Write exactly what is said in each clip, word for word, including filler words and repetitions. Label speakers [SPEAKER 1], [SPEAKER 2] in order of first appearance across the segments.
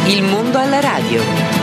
[SPEAKER 1] Il mondo alla radio.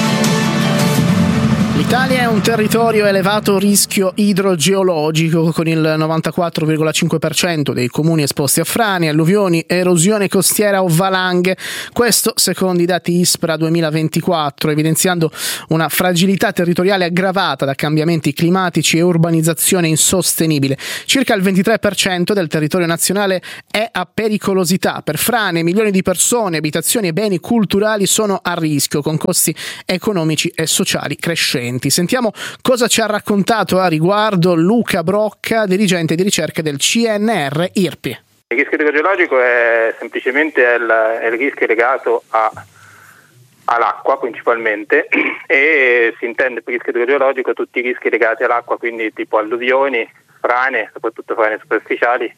[SPEAKER 2] L'Italia è un territorio a elevato rischio idrogeologico, con il novantaquattro virgola cinque per cento dei comuni esposti a frane, alluvioni, erosione costiera o valanghe. Questo secondo i dati ISPRA duemilaventiquattro, evidenziando una fragilità territoriale aggravata da cambiamenti climatici e urbanizzazione insostenibile. Circa il ventitré per cento del territorio nazionale è a pericolosità. Per frane, milioni di persone, abitazioni e beni culturali sono a rischio, con costi economici e sociali crescenti. Sentiamo cosa ci ha raccontato a riguardo Luca Brocca, dirigente di ricerca del C N R I R P I.
[SPEAKER 3] Il rischio idrogeologico è semplicemente il, è il rischio legato a, all'acqua principalmente, e si intende per rischio idrogeologico tutti i rischi legati all'acqua, quindi tipo alluvioni, frane, soprattutto frane superficiali,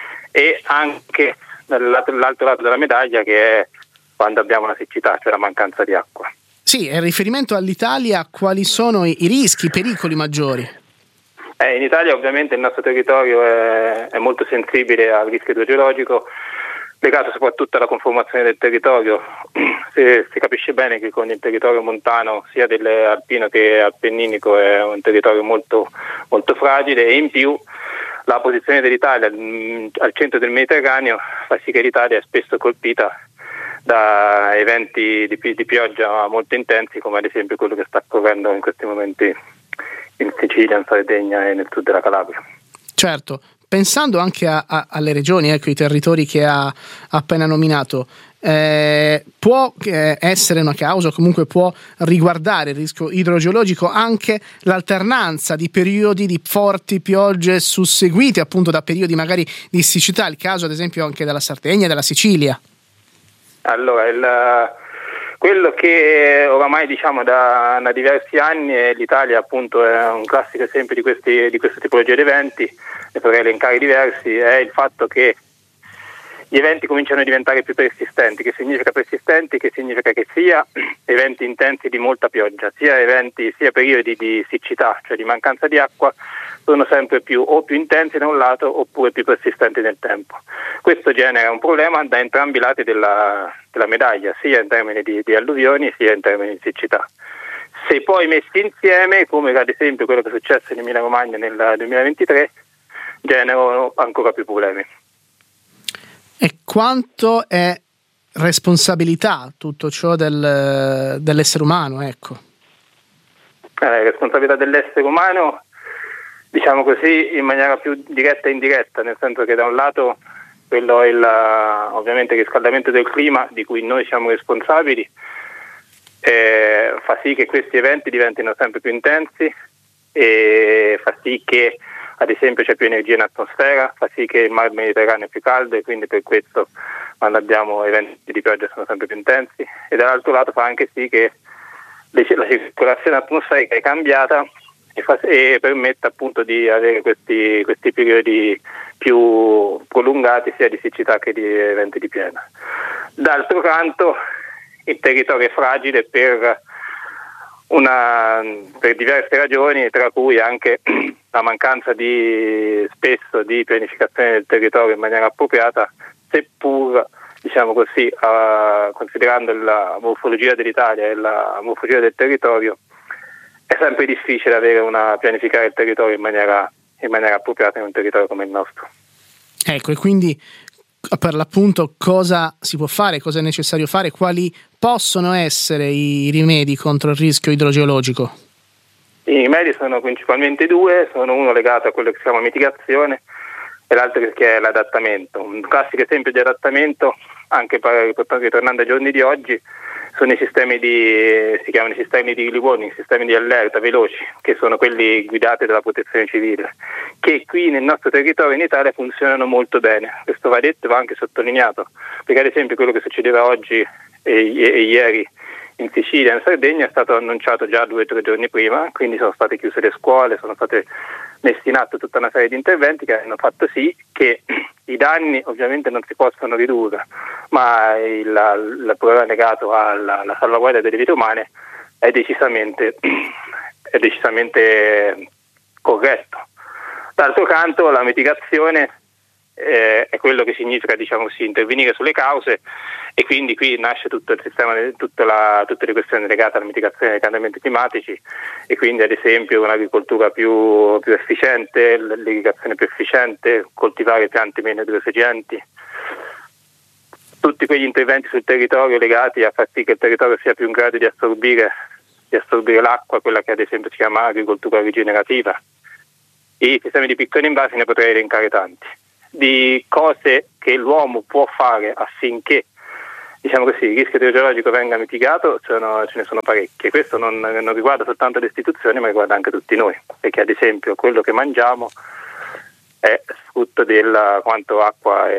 [SPEAKER 3] e anche dall'altro, dall'altro lato della medaglia, che è quando abbiamo una siccità, cioè la mancanza di acqua.
[SPEAKER 2] Sì, in riferimento all'Italia, quali sono i rischi, i pericoli maggiori?
[SPEAKER 3] Eh, in Italia ovviamente il nostro territorio è, è molto sensibile al rischio idrogeologico, legato soprattutto alla conformazione del territorio. Si, si capisce bene che con il territorio montano, sia dell'alpino che appenninico, è un territorio molto, molto fragile, e in più la posizione dell'Italia mh, al centro del Mediterraneo fa sì che l'Italia è spesso colpita da eventi di, di pioggia molto intensi, come ad esempio quello che sta occurrendo in questi momenti in Sicilia, in Sardegna e nel sud della Calabria.
[SPEAKER 2] Certo, pensando anche a, a, alle regioni, ecco, i territori che ha appena nominato, eh, può eh, essere una causa, o comunque può riguardare il rischio idrogeologico anche l'alternanza di periodi di forti piogge susseguite appunto da periodi magari di siccità, il caso ad esempio anche della Sardegna e della Sicilia?
[SPEAKER 3] Allora, il, quello che oramai diciamo da, da diversi anni, e l'Italia appunto è un classico esempio di, questi, di questa tipologia di eventi, ne potrei elencare diversi, è il fatto che gli eventi cominciano a diventare più persistenti. Che significa persistenti? Che significa che sia eventi intensi di molta pioggia, sia eventi, sia periodi di siccità, cioè di mancanza di acqua, sono sempre più o più intensi da un lato oppure più persistenti nel tempo. Questo genera un problema da entrambi i lati della, della medaglia, sia in termini di, di alluvioni sia in termini di siccità. Se poi messi insieme, come ad esempio quello che è successo in Emilia Romagna nel duemilaventitré, generano ancora più problemi.
[SPEAKER 2] E quanto è responsabilità tutto ciò del, dell'essere umano, ecco?
[SPEAKER 3] Eh, responsabilità dell'essere umano, diciamo così, in maniera più diretta e indiretta, nel senso che da un lato quello è il, ovviamente il riscaldamento del clima, di cui noi siamo responsabili, eh, fa sì che questi eventi diventino sempre più intensi, e fa sì che ad esempio c'è più energia in atmosfera, fa sì che il mar Mediterraneo è più caldo, e quindi per questo quando abbiamo eventi di pioggia sono sempre più intensi, e dall'altro lato fa anche sì che la circolazione atmosferica è cambiata e, fa, e permette appunto di avere questi, questi periodi più prolungati sia di siccità che di eventi di piena. D'altro canto il territorio è fragile per Una, per diverse ragioni, tra cui anche la mancanza di spesso di pianificazione del territorio in maniera appropriata, seppur diciamo così, uh, considerando la morfologia dell'Italia e la morfologia del territorio, è sempre difficile avere una pianificare il territorio in maniera, in maniera appropriata in un territorio come il nostro.
[SPEAKER 2] Ecco, e quindi per l'appunto cosa si può fare, cosa è necessario fare, quali possono essere i rimedi contro il rischio idrogeologico?
[SPEAKER 3] I rimedi sono principalmente due, sono uno legato a quello che si chiama mitigazione e l'altro che è l'adattamento. Un classico esempio di adattamento, anche per, ritornando ai giorni di oggi, sono i sistemi di, si chiamano i sistemi di early warning, sistemi di allerta veloci, che sono quelli guidati dalla protezione civile, che qui nel nostro territorio in Italia funzionano molto bene. Questo va detto e va anche sottolineato, perché ad esempio quello che succedeva oggi e, e ieri in Sicilia e in Sardegna è stato annunciato già due o tre giorni prima, quindi sono state chiuse le scuole, sono state messi in atto tutta una serie di interventi che hanno fatto sì che i danni ovviamente non si possono ridurre, ma il, il problema legato alla, alla salvaguardia delle vite umane è decisamente, è decisamente corretto. D'altro canto la mitigazione eh, è quello che significa, diciamo così, intervenire sulle cause, e quindi qui nasce tutto il sistema, tutta la, tutte le questioni legate alla mitigazione dei cambiamenti climatici, e quindi ad esempio un'agricoltura più, più efficiente, l'irrigazione più efficiente, coltivare piante meno idroseggenti, tutti quegli interventi sul territorio legati a far sì che il territorio sia più in grado di assorbire, di assorbire l'acqua, quella che ad esempio si chiama agricoltura rigenerativa. I sistemi di piccoli invasi ne potrei elencare tanti, di cose che l'uomo può fare affinché, diciamo così, il rischio idrogeologico venga mitigato, sono, ce ne sono parecchie. Questo non, non riguarda soltanto le istituzioni, ma riguarda anche tutti noi, perché ad esempio quello che mangiamo è frutto di quanto acqua è